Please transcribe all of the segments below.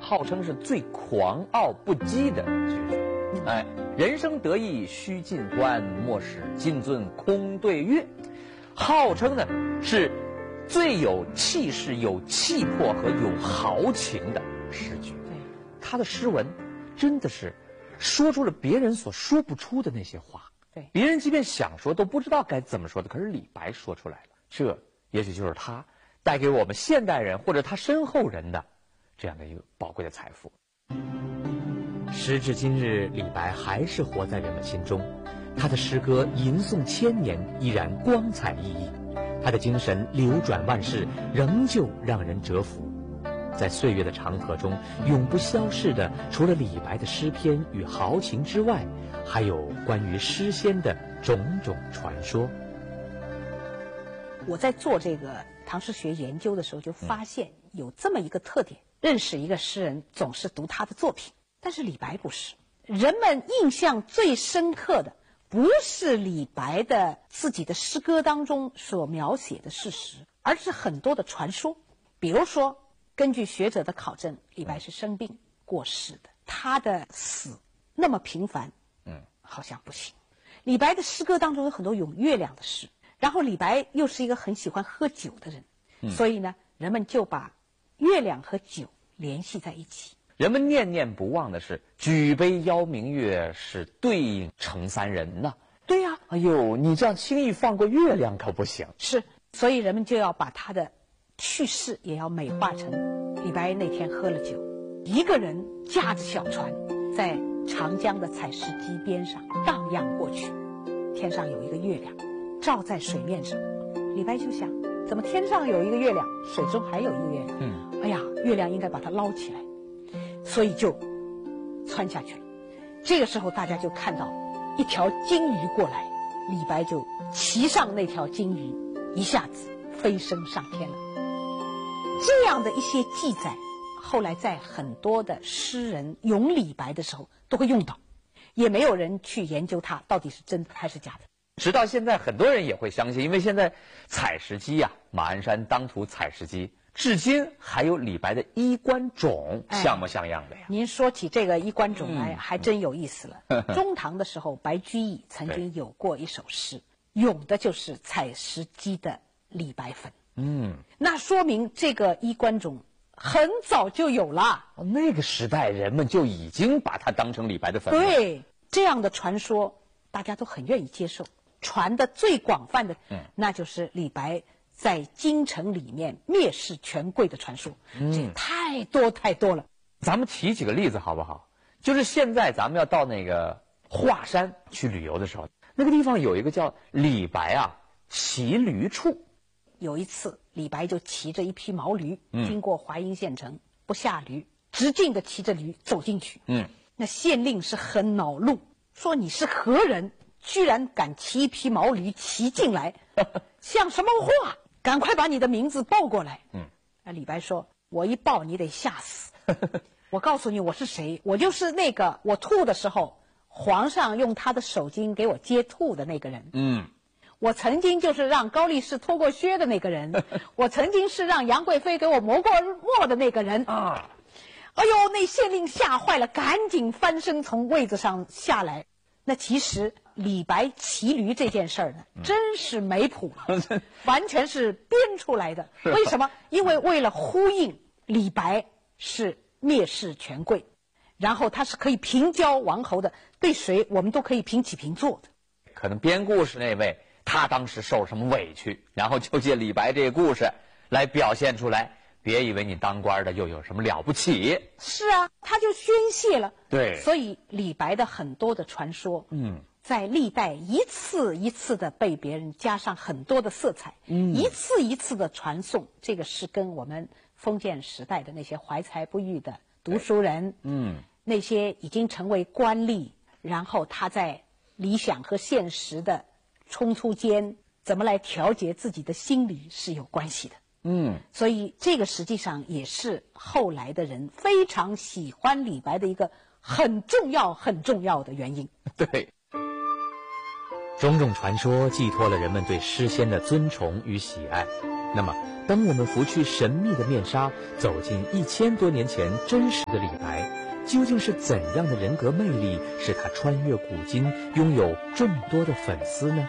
号称是最狂傲不羁的君主。人生得意须尽欢，莫使金樽空对月。号称呢是最有气势、有气魄和有豪情的诗句。他的诗文真的是说出了别人所说不出的那些话。别人即便想说都不知道该怎么说的，可是李白说出来了。这也许就是他带给我们现代人或者他身后人的这样的一个宝贵的财富。时至今日，李白还是活在人们心中，他的诗歌吟诵千年，依然光彩熠熠，他的精神流转万世，仍旧让人折服。在岁月的长河中，永不消逝的，除了李白的诗篇与豪情之外，还有关于诗仙的种种传说。 我在做这个唐诗学研究的时候，就发现有这么一个特点：认识一个诗人，总是读他的作品。但是李白不是，人们印象最深刻的不是李白的自己的诗歌当中所描写的事实，而是很多的传说。比如说，根据学者的考证，李白是生病过世的，他的死那么频繁，好像不行。李白的诗歌当中有很多咏月亮的诗，然后李白又是一个很喜欢喝酒的人，所以呢，人们就把月亮和酒联系在一起。 人们念念不忘的是举杯邀明月，是对影成三人呐。 对呀， 哎呦，你这样轻易放过月亮可不行。 是，所以人们就要把他的去世也要美化成李白那天喝了酒，一个人驾着小船在长江的采石矶边上荡漾过去，天上有一个月亮照在水面上。李白就想，怎么天上有一个月亮，水中还有一个月亮？哎呀，月亮应该把它捞起来，所以就窜下去了。这个时候大家就看到一条金鱼过来，李白就骑上那条金鱼，一下子飞升上天了。这样的一些记载，后来在很多的诗人咏李白的时候都会用到，也没有人去研究它到底是真的还是假的。 直到现在很多人也会相信，因为现在采石矶呀，马鞍山当涂采石矶至今还有李白的衣冠冢，像模像样的呀。 您说起这个衣冠冢来，还真有意思了。中唐的时候，白居易曾经有过一首诗，咏的就是采石矶的李白坟。那说明这个衣冠冢很早就有了。 那个时代人们就已经把它当成李白的坟了。 对，这样的传说大家都很愿意接受。传的最广泛的，那就是李白在京城里面蔑视权贵的传说。这太多太多了。 咱们提几个例子好不好？就是现在咱们要到那个华山去旅游的时候，那个地方有一个叫李白骑驴处。 有一次李白就骑着一匹毛驴，经过华阴县城，不下驴，直径的骑着驴走进去。那县令是很恼怒，说你是何人，居然敢骑一匹毛驴骑进来，像什么话？赶快把你的名字报过来。那李白说，我一报你得吓死。我告诉你我是谁，我就是那个我吐的时候皇上用他的手巾给我接吐的那个人。我曾经就是让高力士脱过靴的那个人。我曾经是让杨贵妃给我磨过墨的那个人。哎呦，那县令吓坏了，赶紧翻身从位子上下来。那其实李白骑驴这件事儿呢，真是没谱了，完全是编出来的。为什么？因为为了呼应李白是蔑视权贵，然后他是可以平交王侯的，对谁我们都可以平起平坐的。 可能编故事那位他当时受什么委屈，然后就借李白这个故事来表现出来。别以为你当官的又有什么了不起。 是啊，他就宣泄了。 对， 所以李白的很多的传说，在历代一次一次的被别人加上很多的色彩，一次一次的传颂。这个是跟我们封建时代的那些怀才不遇的读书人，那些已经成为官吏，然后他在理想和现实的冲突间怎么来调节自己的心理是有关系的。所以这个实际上也是后来的人非常喜欢李白的一个很重要很重要的原因。 对。 种种传说寄托了人们对诗仙的尊崇与喜爱。那么，当我们拂去神秘的面纱，走进1000多年前真实的李白，究竟是怎样的人格魅力，使他穿越古今，拥有众多的粉丝呢？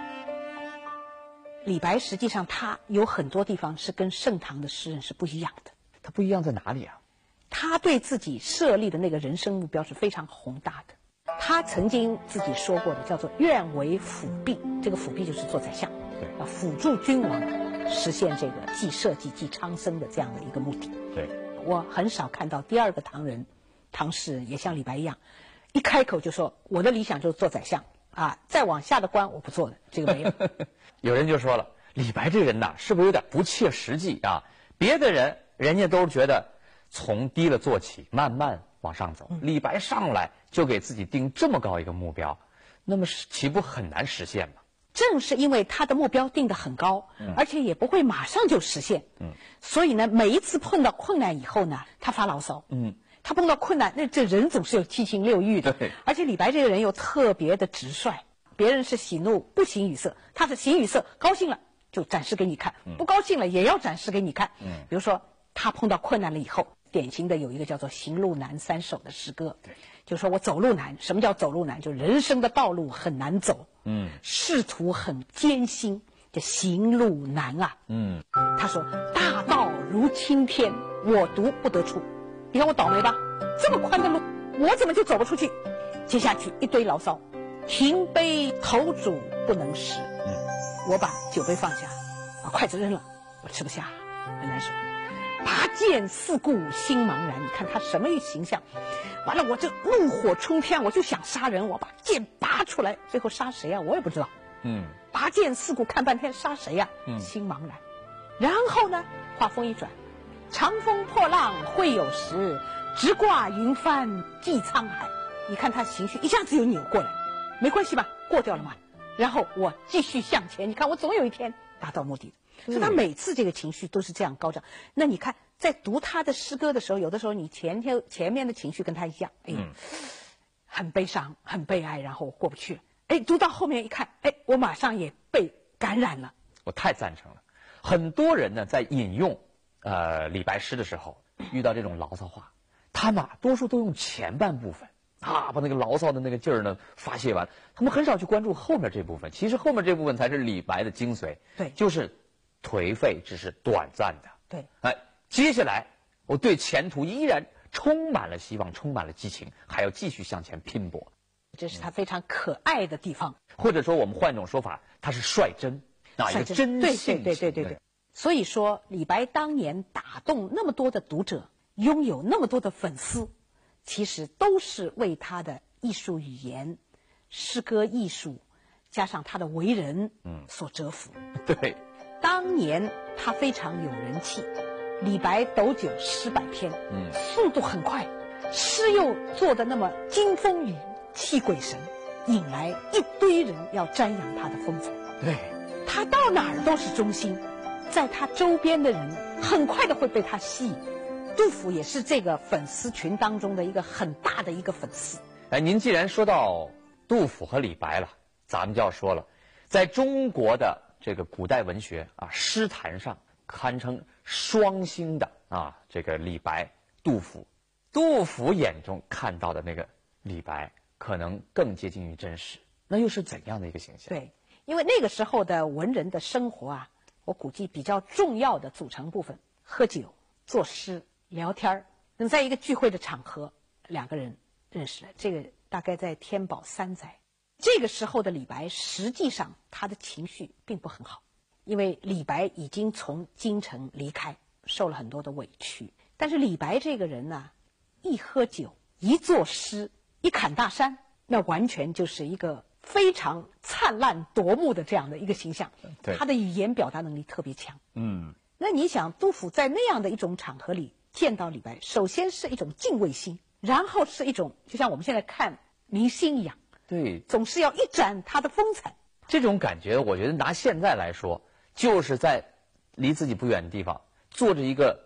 李白实际上他有很多地方是跟盛唐的诗人是不一样的。 他不一样在哪里啊？ 他对自己设立的那个人生目标是非常宏大的。他曾经自己说过的叫做愿为辅弼，这个辅弼就是做宰相， 对， 要辅助君王实现这个既社稷既昌生的这样的一个目的。 对， 我很少看到第二个唐人唐诗人也像李白一样，一开口就说我的理想就是做宰相啊，再往下的官我不做的，这个没有。 有人就说了，李白这人呐，是不是有点不切实际啊？别的人家都是觉得从低了做起，慢慢往上走。李白上来就给自己定这么高一个目标，那么岂不很难实现吗？ 正是因为他的目标定得很高，而且也不会马上就实现，所以呢，每一次碰到困难以后呢，他发牢骚，他碰到困难，那这人总是有七情六欲的，而且李白这个人又特别的直率，别人是喜怒不形于色，他是形于色，高兴了就展示给你看，不高兴了也要展示给你看。比如说他碰到困难了以后，典型的有一个叫做《行路难3首》的诗歌，就说我走路难。什么叫走路难？就人生的道路很难走，仕途很艰辛，就行路难啊。他说大道如青天，我独不得出。你看我倒霉吧，这么宽的路，我怎么就走不出去？接下去一堆牢骚，停杯投箸不能食。我把酒杯放下，把筷子扔了，我吃不下，很难受。拔剑四顾心茫然，你看他什么形象？完了，我就怒火冲天，我就想杀人，我把剑拔出来，最后杀谁啊？我也不知道。拔剑四顾看半天，杀谁呀？心茫然。然后呢，话锋一转，长风破浪会有时，直挂云帆济沧海。你看他情绪一下子又扭过来，没关系吧，过掉了嘛。然后我继续向前，你看我总有一天达到目的的。所以他每次这个情绪都是这样高涨。那你看，在读他的诗歌的时候，有的时候你前面的情绪跟他一样，很悲伤，很悲哀，然后我过不去了。读到后面一看，我马上也被感染了。 我太赞成了。很多人呢，在引用李白诗的时候，遇到这种牢骚话，他们多数都用前半部分把那个牢骚的那个劲儿呢发泄完，他们很少去关注后面这部分。其实后面这部分才是李白的精髓。 对， 就是颓废只是短暂的。 对， 接下来我对前途依然充满了希望，充满了激情，还要继续向前拼搏。 这是他非常可爱的地方。 或者说我们换一种说法，他是率真一个真性情。 对。所以说李白当年打动那么多的读者，拥有那么多的粉丝，其实都是为他的艺术语言、诗歌艺术加上他的为人所折服。 对， 当年他非常有人气，李白斗酒诗百篇，速度很快，诗又做得那么惊风雨泣鬼神，引来一堆人要瞻仰他的风采。 对， 他到哪儿都是中心，在他周边的人很快的会被他吸引。杜甫也是这个粉丝群当中的一个很大的一个粉丝。 您既然说到杜甫和李白了，咱们就要说了，在中国的这个古代文学诗坛上堪称双星的这个李白、杜甫。杜甫眼中看到的那个李白，可能更接近于真实。那又是怎样的一个形象？ 对，因为那个时候的文人的生活我估计比较重要的组成部分，喝酒、作诗、聊天。那么在一个聚会的场合，两个人认识了，这个大概在天宝3载。这个时候的李白，实际上他的情绪并不很好，因为李白已经从京城离开，受了很多的委屈。但是李白这个人呢，一喝酒，一作诗，一侃大山，那完全就是一个非常灿烂夺目的这样的一个形象。 对， 他的语言表达能力特别强。那你想，杜甫在那样的一种场合里见到李白，首先是一种敬畏心，然后是一种就像我们现在看明星一样， 对， 总是要一展他的风采。 这种感觉，我觉得拿现在来说，就是在离自己不远的地方坐着一个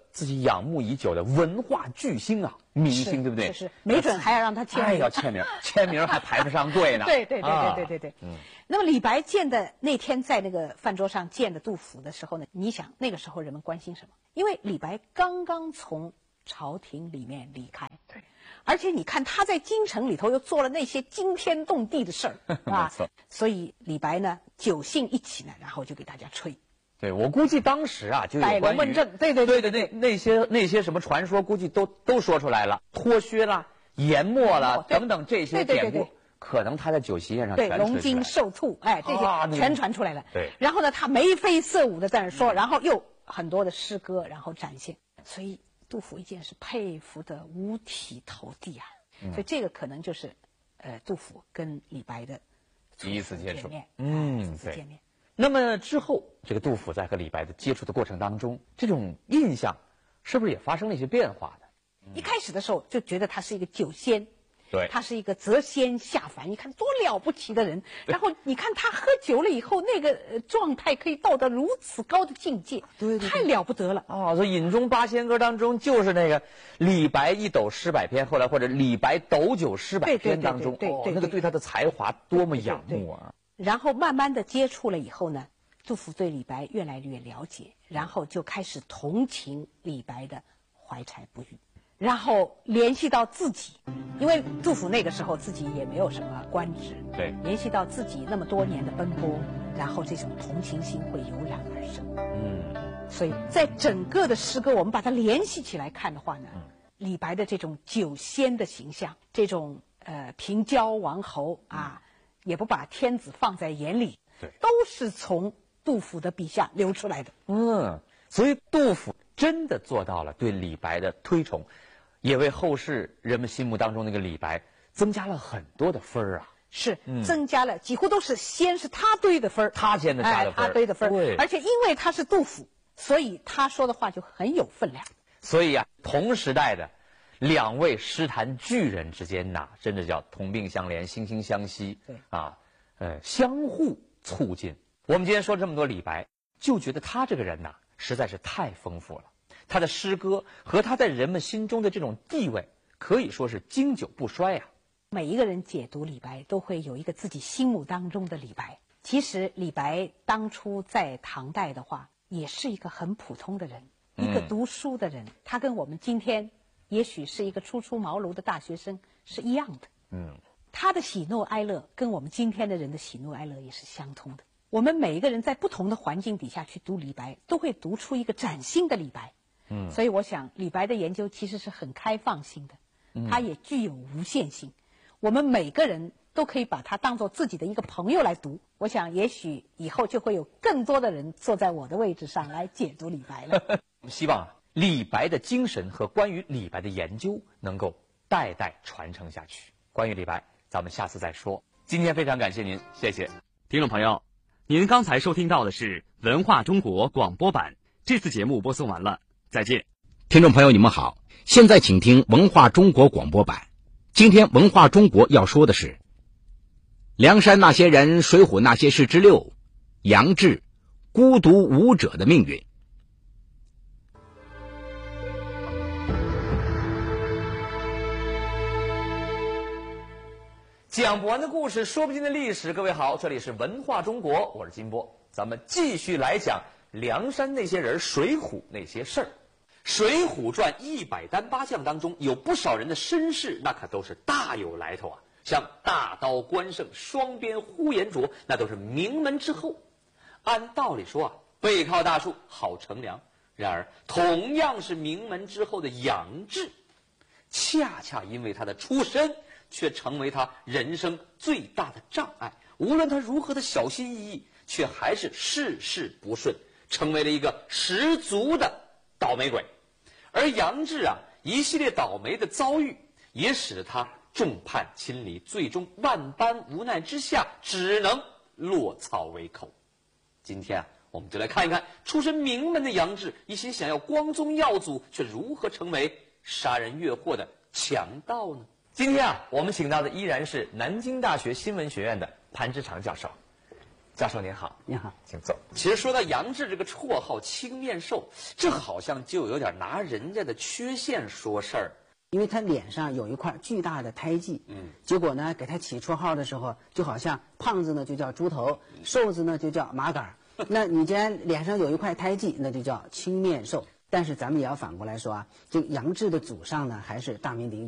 自己仰慕已久的文化巨星啊，明星，对不对？ 是，没准还要让他签名。 要签名，签名还排不上队呢。 对。那么李白见的那天在那个饭桌上见的杜甫的时候呢，你想那个时候人们关心什么？因为李白刚刚从朝廷里面离开， 对， 而且你看他在京城里头又做了那些惊天动地的事儿，啊，所以李白呢酒兴一起呢，然后就给大家吹。 对，我估计当时啊，就有摆龙门阵，对， 那些什么传说，估计都说出来了，脱靴啦、研墨啦等等这些典故，可能他在酒席宴上对龙筋兽兔，哎，这些全传出来了。 对， 然后呢，他眉飞色舞的在那说，然后又很多的诗歌，然后展现，所以杜甫一见是佩服的五体投地啊。所以这个可能就是杜甫跟李白的第一次接触。 对。 那么之后，这个杜甫在和李白的接触的过程当中，这种印象是不是也发生了一些变化呢？ 一开始的时候就觉得他是一个酒仙， 对， 他是一个谪仙下凡，你看多了不起的人。然后你看他喝酒了以后，那个状态可以到达如此高的境界， 对， 太了不得了啊！所以饮中八仙歌当中就是那个李白一斗诗百篇，后来或者李白斗酒诗百篇当中，那个对他的才华多么仰慕啊！ 然后慢慢的接触了以后呢，杜甫对李白越来越了解，然后就开始同情李白的怀才不遇，然后联系到自己，因为杜甫那个时候自己也没有什么官职， 对， 联系到自己那么多年的奔波，然后这种同情心会油然而生。所以在整个的诗歌，我们把它联系起来看的话呢，李白的这种酒仙的形象，这种平交王侯啊。也不把天子放在眼里， 对， 都是从杜甫的笔下流出来的。 所以杜甫真的做到了对李白的推崇，也为后世人们心目当中那个李白增加了很多的分儿啊。 是，增加了，几乎都是先是他堆的分儿， 他先的加的分儿， 他堆的分儿。 对， 而且因为他是杜甫，所以他说的话就很有分量。 所以啊，同时代的两位诗坛巨人之间呐，真的叫同病相怜，惺惺相惜。 对啊，相互促进。我们今天说这么多李白，就觉得他这个人呐，实在是太丰富了。他的诗歌和他在人们心中的这种地位，可以说是经久不衰啊。 每一个人解读李白，都会有一个自己心目当中的李白。其实李白当初在唐代的话，也是一个很普通的人，一个读书的人。他跟我们今天也许是一个初出茅庐的大学生是一样的。他的喜怒哀乐跟我们今天的人的喜怒哀乐也是相通的。我们每一个人在不同的环境底下去读李白，都会读出一个崭新的李白。所以我想李白的研究其实是很开放性的，它也具有无限性。我们每个人都可以把它当做自己的一个朋友来读。我想也许以后就会有更多的人坐在我的位置上来解读李白了。 希望李白的精神和关于李白的研究能够代代传承下去。关于李白，咱们下次再说。今天非常感谢您，谢谢。 听众朋友，您刚才收听到的是文化中国广播版，这次节目播送完了，再见。 听众朋友，你们好，现在请听文化中国广播版。今天文化中国要说的是《梁山那些人》《水浒那些事》之6，杨志孤独舞者的命运。 讲不完的故事，说不尽的历史。各位好，这里是文化中国，我是金波，咱们继续来讲梁山那些人，水浒那些事儿。《水浒传》100单8将当中，有不少人的身世，那可都是大有来头啊。像大刀关胜、双鞭呼延灼，那都是名门之后。按道理说啊，背靠大树好乘凉。然而，同样是名门之后的杨志，恰恰因为他的出身，却成为他人生最大的障碍。无论他如何的小心翼翼，却还是事事不顺，成为了一个十足的倒霉鬼。而杨志啊，一系列倒霉的遭遇，也使得他众叛亲离，最终万般无奈之下，只能落草为寇。今天啊，我们就来看一看出身名门的杨志，一心想要光宗耀祖，却如何成为杀人越货的强盗呢？今天啊，我们请到的依然是南京大学新闻学院的潘之常教授。 教授您好。 你好， 请坐。其实说到杨志这个绰号青面兽，这好像就有点拿人家的缺陷说事儿。 因为他脸上有一块巨大的胎记，结果呢，给他起绰号的时候，就好像胖子呢就叫猪头，瘦子呢就叫麻杆儿。那你既然脸上有一块胎记，那就叫青面兽。但是咱们也要反过来说啊，这杨志的祖上呢还是大名鼎鼎。